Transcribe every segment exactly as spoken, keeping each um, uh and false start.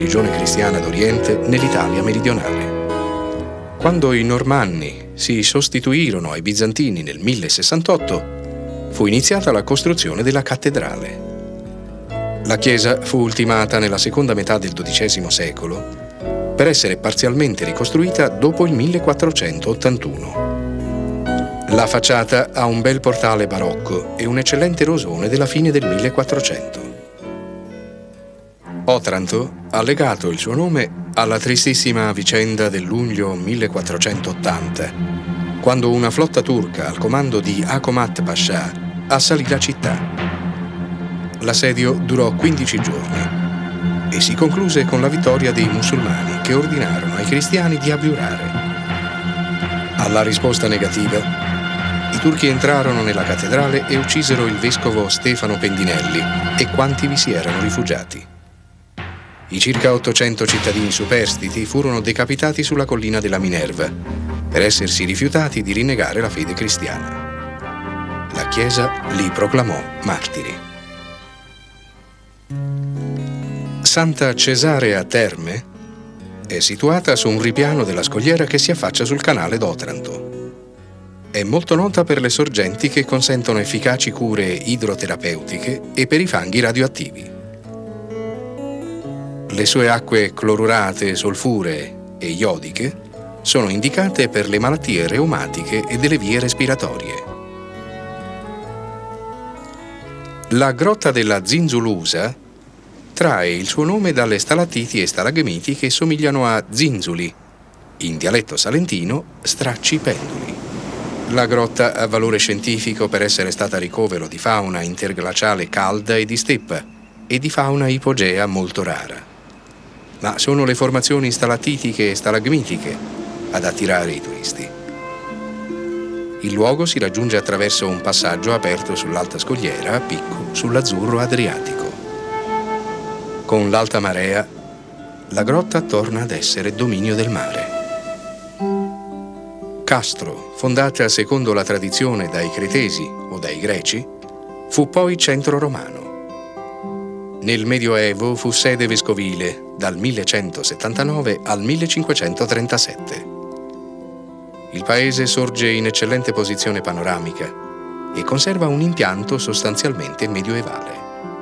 religione cristiana d'Oriente nell'Italia meridionale. Quando i Normanni si sostituirono ai Bizantini nel mille sessantotto, fu iniziata la costruzione della cattedrale. La chiesa fu ultimata nella seconda metà del dodicesimo secolo per essere parzialmente ricostruita dopo il millequattrocentottantuno. La facciata ha un bel portale barocco e un eccellente rosone della fine del millequattrocento. Otranto ha legato il suo nome alla tristissima vicenda del luglio millequattrocentottanta, quando una flotta turca al comando di Akomat Pascià assalì la città. L'assedio durò quindici giorni e si concluse con la vittoria dei musulmani che ordinarono ai cristiani di abiurare. Alla risposta negativa, i turchi entrarono nella cattedrale e uccisero il vescovo Stefano Pendinelli e quanti vi si erano rifugiati. I circa ottocento cittadini superstiti furono decapitati sulla collina della Minerva per essersi rifiutati di rinnegare la fede cristiana. La Chiesa li proclamò martiri. Santa Cesarea Terme è situata su un ripiano della scogliera che si affaccia sul canale d'Otranto. È molto nota per le sorgenti che consentono efficaci cure idroterapeutiche e per i fanghi radioattivi. Le sue acque clorurate, solfuree e iodiche sono indicate per le malattie reumatiche e delle vie respiratorie. La grotta della Zinzulusa trae il suo nome dalle stalattiti e stalagmiti che somigliano a zinzuli, in dialetto salentino stracci penduli. La grotta ha valore scientifico per essere stata ricovero di fauna interglaciale calda e di steppa e di fauna ipogea molto rara. Ma sono le formazioni stalattitiche e stalagmitiche ad attirare i turisti. Il luogo si raggiunge attraverso un passaggio aperto sull'alta scogliera a picco sull'azzurro Adriatico. Con l'alta marea, la grotta torna ad essere dominio del mare. Castro, fondata secondo la tradizione dai Cretesi o dai Greci, fu poi centro romano. Nel Medioevo fu sede vescovile dal millecentosettantanove al millecinquecentotrentasette. Il paese sorge in eccellente posizione panoramica e conserva un impianto sostanzialmente medioevale.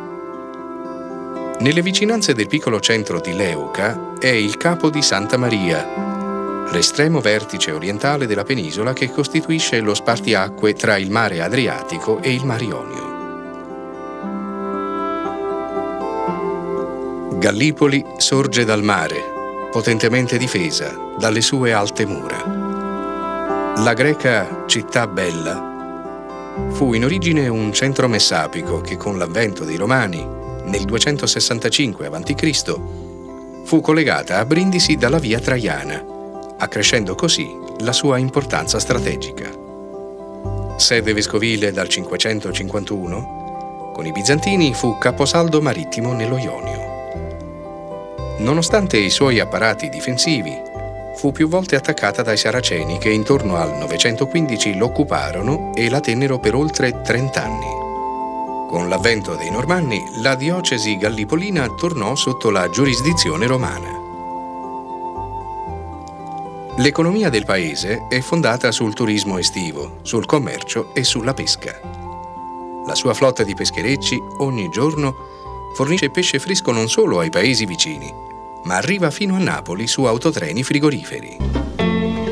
Nelle vicinanze del piccolo centro di Leuca è il Capo di Santa Maria, l'estremo vertice orientale della penisola che costituisce lo spartiacque tra il mare Adriatico e il mar Ionio. Gallipoli sorge dal mare, potentemente difesa dalle sue alte mura. La greca Città Bella fu in origine un centro messapico che con l'avvento dei Romani, nel duecentosessantacinque avanti Cristo, fu collegata a Brindisi dalla via Traiana, accrescendo così la sua importanza strategica. Sede vescovile dal cinquecentocinquantuno, con i bizantini fu caposaldo marittimo nello Ionio. Nonostante i suoi apparati difensivi, fu più volte attaccata dai Saraceni che intorno al novecentoquindici l'occuparono e la tennero per oltre trent'anni. Con l'avvento dei Normanni, la diocesi gallipolina tornò sotto la giurisdizione romana. L'economia del paese è fondata sul turismo estivo, sul commercio e sulla pesca. La sua flotta di pescherecci ogni giorno fornisce pesce fresco non solo ai paesi vicini, ma arriva fino a Napoli su autotreni frigoriferi.